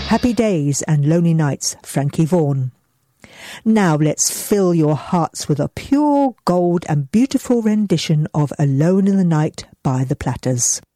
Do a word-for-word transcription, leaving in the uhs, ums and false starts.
Happy Days and Lonely Nights, Frankie Vaughan. Now let's fill your hearts with a pure gold and beautiful rendition of Alone in the Night by the Platters.